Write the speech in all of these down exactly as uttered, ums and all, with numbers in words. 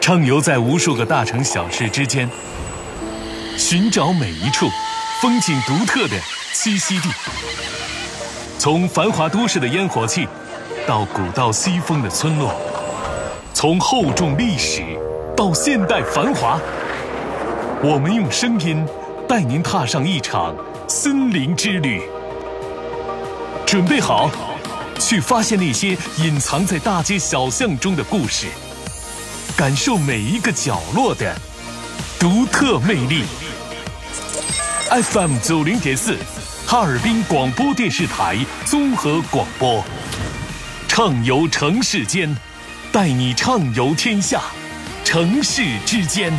畅游在无数个大城小市之间，寻找每一处风景独特的栖息地。从繁华都市的烟火气，到古道西风的村落，从厚重历史到现代繁华，我们用声音带您踏上一场森林之旅。准备好，去发现那些隐藏在大街小巷中的故事，感受每一个角落的独特魅力。F M 九零点四，哈尔滨广播电视台综合广播，畅游城市间，带你畅游天下，城市之间。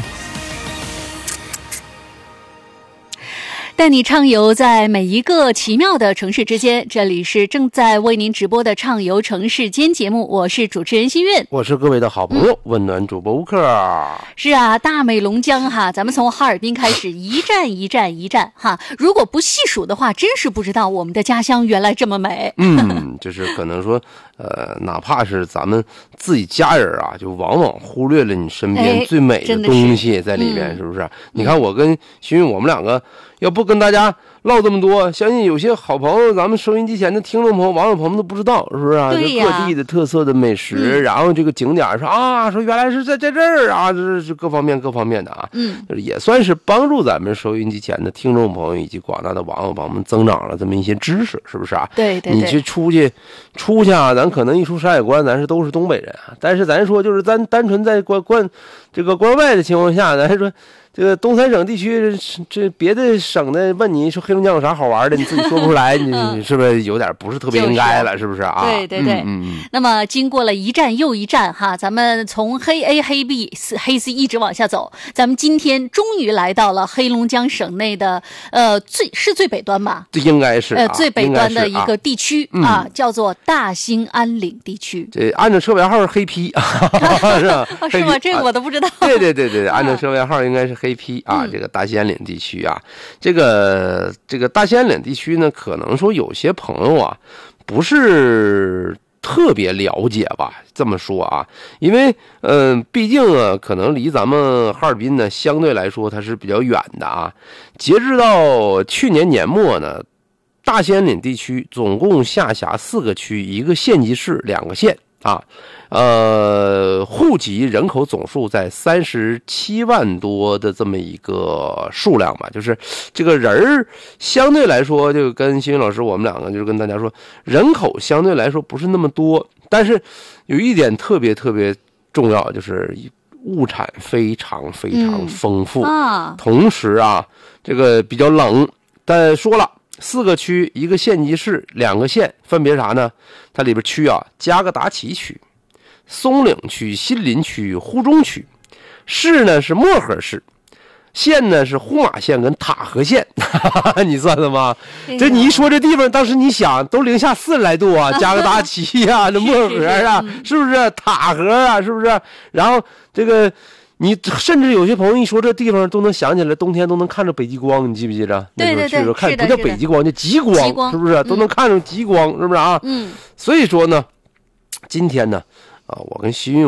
带你畅游在每一个奇妙的城市之间，这里是正在为您直播的畅游城市间节目，我是主持人心韵， 我是各位的好朋友、嗯、温暖主播吴克。 是啊，大美龙江哈，咱们从哈尔滨开始，一站一站一站哈，如果不细数的话，真是不知道我们的家乡原来这么美。 嗯，就是可能说呃，哪怕是咱们自己家人啊，就往往忽略了你身边最美的东西在里面，哎、是, 是不是、嗯、你看我跟心韵，我们两个要不跟大家唠这么多，相信有些好朋友，咱们收音机前的听众朋友、网友朋友们都不知道，是不是啊？ 对呀， 各地的特色的美食，嗯、然后这个景点说啊，说原来是在在这儿啊，这是各方面各方面的啊， 嗯， 就是也算是帮助咱们收音机前的听众朋友以及广大的网友朋友们增长了这么一些知识，是不是啊？ 对对对， 你去出去出去啊，咱可能一出山海关，咱是都是东北人啊，但是咱说就是咱单纯在关关这个关外的情况下，咱说。这个东三省地区，这别的省的问你说黑龙江有啥好玩的，你自己说不出来，你是不是有点不是特别应该了？是不是啊？ 对对对。 嗯嗯。 那么经过了一站又一站哈，咱们从黑 A 黑 B 黑 C 一直往下走，咱们今天终于来到了黑龙江省内的呃最是最北端吧？ 这应该是、啊、 呃最北端的一个地区 啊, 啊、嗯，叫做大兴安岭地区。 这按照车牌号是黑 P 是吧？ 哦，是吗？这个我都不知道。 对对对对，按照车牌号应该是黑 P 啊，嗯、这个大兴安岭地区啊，这个这个大兴安岭地区呢，可能说有些朋友啊，不是特别了解吧，这么说啊，因为嗯、呃，毕竟啊，可能离咱们哈尔滨呢，相对来说它是比较远的啊。截至到去年年末呢，大兴安岭地区总共下辖四个区，一个县级市，两个县啊。呃，户籍人口总数在三十七万多的这么一个数量吧，就是这个人儿相对来说，就跟新云老师我们两个就是跟大家说，人口相对来说不是那么多，但是有一点特别特别重要，就是物产非常非常丰富， 嗯啊、 同时啊，这个比较冷，但说了。四个区，一个县级市，两个县，分别啥呢？它里边区啊，加个达旗区、松岭区、新林区、呼中区，市呢是漠河市，县呢是呼玛县跟塔河县，你算算吧。这你一说这地方，当时你想都零下四十来度啊，加个达旗啊，这漠河啊，是不是塔河啊，是不是？然后这个。你甚至有些朋友一说这地方都能想起来，冬天都能看着北极光，你记不记着？ 对对对， 看不叫北极光，叫极光， 极光是不是？嗯、都能看着极光，是不是啊？ 嗯。 所以说呢，今天呢，啊，我跟徐运